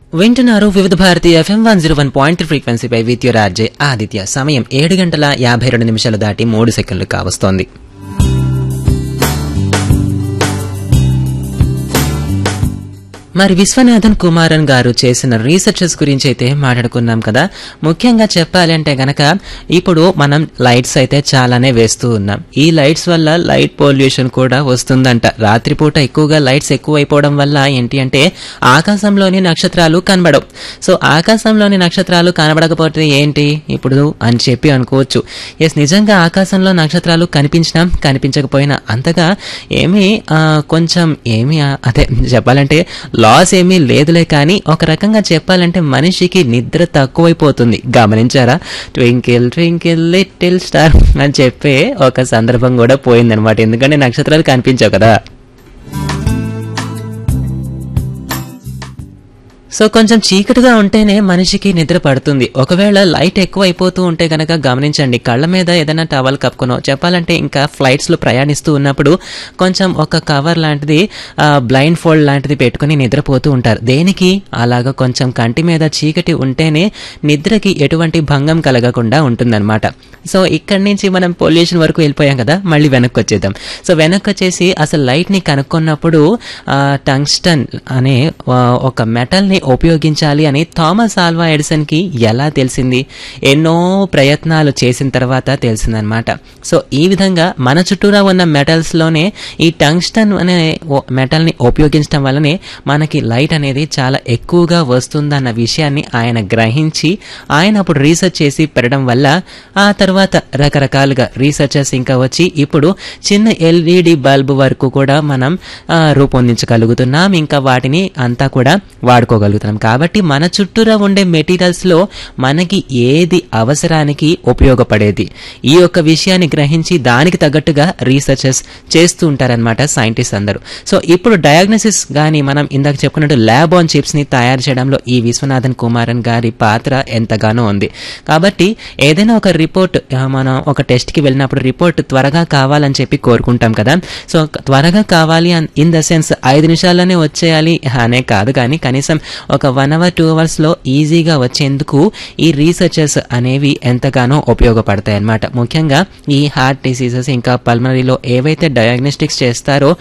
వింటున్నారు వివిధ Bharati FM 101.3 ఫ్రీక్వెన్సీపై with your RJ Aditya. సమయం 7:52 దాటి 3 సెకండ్లు కావస్తోంది. మరి విశ్వనాథన్ కుమారన్ గారు చేసిన రీసెర్చెస్ గురించి అయితే మాట్లాడుకున్నాం కదా. ముఖ్యంగా చెప్పాలి అంటే గనక ఇప్పుడు మనం లైట్స్ అయితే చాలానే వేస్తూ ఉన్నాం. ఈ లైట్స్ వల్ల లైట్ పొల్యూషన్ కూడా వస్తుందంట. రాత్రిపూట ఎక్కువగా లైట్స్ ఎక్కువైపోవడం వల్ల ఏంటి అంటే ఆకాశంలోని నక్షత్రాలు కనబడవు. సో ఆకాశంలోని నక్షత్రాలు కనబడకపోతే ఏంటి ఇప్పుడు అని చెప్పి అనుకోవచ్చు. ఎస్, నిజంగా ఆకాశంలో నక్షత్రాలు కనిపించినా కనిపించకపోయినా అంతగా అదే చెప్పాలంటే లాస్ ఏమీ లేదులే. కానీ ఒక రకంగా చెప్పాలంటే మనిషికి నిద్ర తక్కువైపోతుంది. గమనించారా? ట్వింకిల్ ట్వింకిల్ లిటిల్ స్టార్ అని చెప్పే ఒక సందర్భం కూడా పోయిందనమాట. ఎందుకంటే నక్షత్రాలు కనిపించావు కదా. సో కొంచెం చీకటిగా ఉంటేనే మనిషికి నిద్ర పడుతుంది. ఒకవేళ లైట్ ఎక్కువ అయిపోతూ ఉంటే గనక గమనించండి, కళ్ళ మీద ఏదైనా టవల్ కప్పుకునో, చెప్పాలంటే ఇంకా ఫ్లైట్స్ లో ప్రయాణిస్తూ ఉన్నప్పుడు కొంచెం ఒక కవర్ లాంటిది బ్లైండ్ ఫోల్డ్ లాంటిది పెట్టుకుని నిద్రపోతూ ఉంటారు. దేనికి? అలాగా కొంచెం కంటి మీద చీకటి ఉంటేనే నిద్రకి ఎటువంటి భంగం కలగకుండా ఉంటుందన్నమాట. సో ఇక్కడి నుంచి మనం పొల్యూషన్ వరకు వెళ్ళిపోయాం కదా, మళ్ళీ వెనక్కి వచ్చేద్దాం. సో వెనక్కి వచ్చేసి అసలు లైట్ ని కనుక్కున్నప్పుడు టంగ్స్టన్ అనే ఒక మెటల్ ని ఉపయోగించాలి అని థామస్ ఆల్వా ఎడిసన్ కి ఎలా తెలిసింది? ఎన్నో ప్రయత్నాలు చేసిన తర్వాత తెలిసిందనమాట. సో ఈ విధంగా మన చుట్టూరా ఉన్న మెటల్స్ లోనే ఈ టంగ్స్టన్ అనే మెటల్ ని ఉపయోగించడం వల్లనే మనకి లైట్ అనేది చాలా ఎక్కువగా వస్తుందన్న విషయాన్ని ఆయన గ్రహించి ఆయన అప్పుడు రీసెర్చ్ చేసి పెట్టడం వల్ల ఆ తర్వాత రకరకాలుగా రీసెర్చెస్ ఇంకా వచ్చి ఇప్పుడు చిన్న ఎల్ఈడి బల్బ్ వరకు కూడా మనం రూపొందించగలుగుతున్నాం. ఇంకా వాటిని అంతా కూడా వాడుకోగలుగుతున్నాం. కాబట్టి మన చుట్టూరా ఉండే మెటీరియల్స్ లో మనకి ఏది అవసరానికి ఉపయోగపడేది, ఈ యొక్క విషయాన్ని గ్రహించి దానికి తగ్గట్టుగా రీసెర్చెస్ చేస్తూ ఉంటారనమాట సైంటిస్ట్ అందరూ. సో ఇప్పుడు డయాగ్నోసిస్ గానీ మనం ఇందాక చెప్పుకున్నట్టు ల్యాబ్ ఆన్ చిప్స్ ని తయారు చేయడంలో ఈ విశ్వనాథన్ కుమారన్ గారి పాత్ర ఎంతగానో ఉంది. కాబట్టి ఏదైనా ఒక రిపోర్ట్ మనం ఒక టెస్ట్ కి వెళ్ళినప్పుడు రిపోర్ట్ త్వరగా కావాలని చెప్పి కోరుకుంటాం కదా. సో త్వరగా కావాలి ఇన్ ద సెన్స్ 5 నిమిషాల్లోనే వచ్చేయాలి అనే కాదు, కానీ కనీసం ఒక 1 hour 2 hours లో ఈజీగా వచ్చేందుకు ఈ రీసెర్చెస్ అనేవి ఎంతగానో ఉపయోగపడతాయి అన్నమాట. ముఖ్యంగా ఈ హార్ట్ డిసీజెస్ ఇంకా పల్మనరీలో ఏవైతే డయాగ్నోస్టిక్స్ చేస్తారో